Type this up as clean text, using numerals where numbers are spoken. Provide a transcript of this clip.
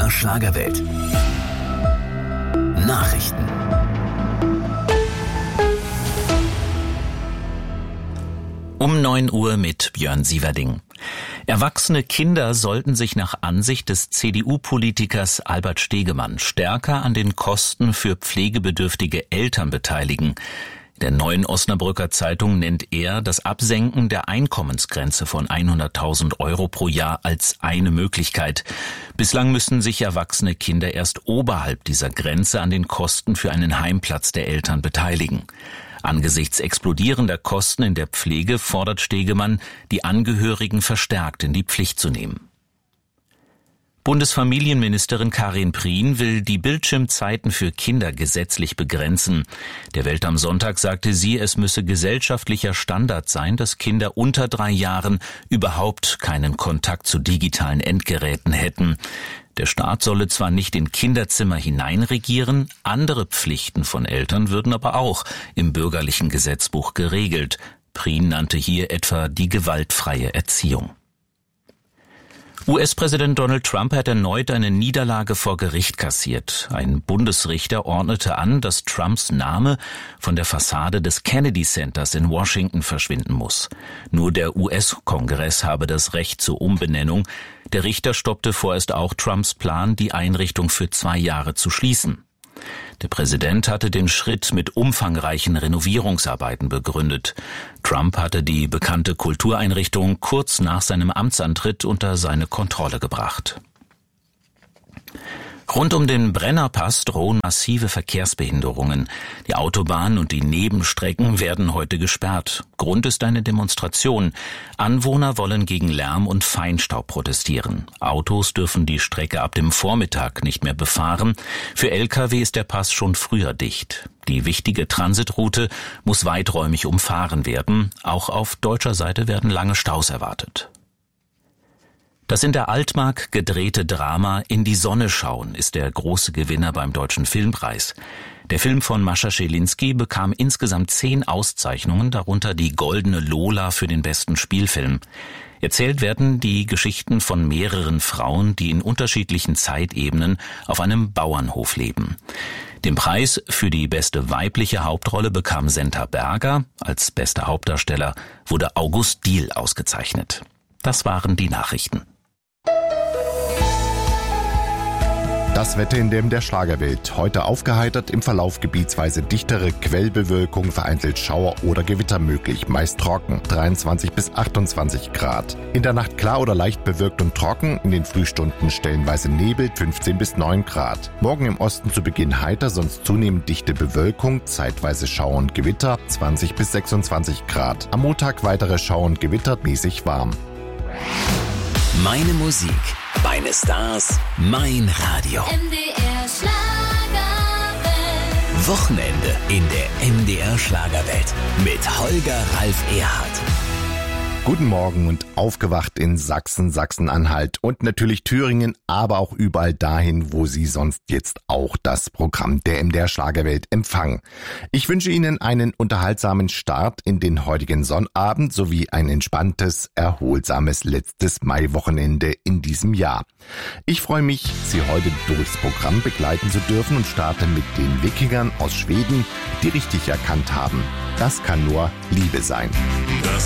MDR Schlagerwelt. Nachrichten. Um 9 Uhr mit Björn Sieverding. Erwachsene Kinder sollten sich nach Ansicht des CDU-Politikers Albert Stegemann stärker an den Kosten für pflegebedürftige Eltern beteiligen. In der Neuen Osnabrücker Zeitung nennt er das Absenken der Einkommensgrenze von 100.000 Euro pro Jahr als eine Möglichkeit. Bislang müssen sich erwachsene Kinder erst oberhalb dieser Grenze an den Kosten für einen Heimplatz der Eltern beteiligen. Angesichts explodierender Kosten in der Pflege fordert Stegemann, die Angehörigen verstärkt in die Pflicht zu nehmen. Bundesfamilienministerin Karin Prien will die Bildschirmzeiten für Kinder gesetzlich begrenzen. Der Welt am Sonntag sagte sie, es müsse gesellschaftlicher Standard sein, dass Kinder unter 3 Jahren überhaupt keinen Kontakt zu digitalen Endgeräten hätten. Der Staat solle zwar nicht in Kinderzimmer hineinregieren, andere Pflichten von Eltern würden aber auch im bürgerlichen Gesetzbuch geregelt. Prien nannte hier etwa die gewaltfreie Erziehung. US-Präsident Donald Trump hat erneut eine Niederlage vor Gericht kassiert. Ein Bundesrichter ordnete an, dass Trumps Name von der Fassade des Kennedy Centers in Washington verschwinden muss. Nur der US-Kongress habe das Recht zur Umbenennung. Der Richter stoppte vorerst auch Trumps Plan, die Einrichtung für 2 Jahre zu schließen. Der Präsident hatte den Schritt mit umfangreichen Renovierungsarbeiten begründet. Trump hatte die bekannte Kultureinrichtung kurz nach seinem Amtsantritt unter seine Kontrolle gebracht. Rund um den Brennerpass drohen massive Verkehrsbehinderungen. Die Autobahn und die Nebenstrecken werden heute gesperrt. Grund ist eine Demonstration. Anwohner wollen gegen Lärm und Feinstaub protestieren. Autos dürfen die Strecke ab dem Vormittag nicht mehr befahren. Für Lkw ist der Pass schon früher dicht. Die wichtige Transitroute muss weiträumig umfahren werden. Auch auf deutscher Seite werden lange Staus erwartet. Das in der Altmark gedrehte Drama In die Sonne schauen ist der große Gewinner beim Deutschen Filmpreis. Der Film von Mascha Schelinski bekam insgesamt 10 Auszeichnungen, darunter die Goldene Lola für den besten Spielfilm. Erzählt werden die Geschichten von mehreren Frauen, die in unterschiedlichen Zeitebenen auf einem Bauernhof leben. Den Preis für die beste weibliche Hauptrolle bekam Senta Berger. Als bester Hauptdarsteller wurde August Diehl ausgezeichnet. Das waren die Nachrichten. Das Wetter in der Schlagerwelt. Heute aufgeheitert, im Verlauf gebietsweise dichtere Quellbewölkung, vereinzelt Schauer oder Gewitter möglich, meist trocken, 23 bis 28 Grad. In der Nacht klar oder leicht bewölkt und trocken, in den Frühstunden stellenweise Nebel, 15 bis 9 Grad. Morgen im Osten zu Beginn heiter, sonst zunehmend dichte Bewölkung, zeitweise Schauer und Gewitter, 20 bis 26 Grad. Am Montag weitere Schauer und Gewitter, mäßig warm. Meine Musik, meine Stars, mein Radio. MDR Schlagerwelt. Wochenende in der MDR Schlagerwelt mit Holger Ralf Erhardt. Guten Morgen und aufgewacht in Sachsen, Sachsen-Anhalt und natürlich Thüringen, aber auch überall dahin, wo Sie sonst jetzt auch das Programm der MDR Schlagerwelt empfangen. Ich wünsche Ihnen einen unterhaltsamen Start in den heutigen Sonnabend sowie ein entspanntes, erholsames letztes Maiwochenende in diesem Jahr. Ich freue mich, Sie heute durchs Programm begleiten zu dürfen und starte mit den Wikingern aus Schweden, die richtig erkannt haben. Das kann nur Liebe sein. Das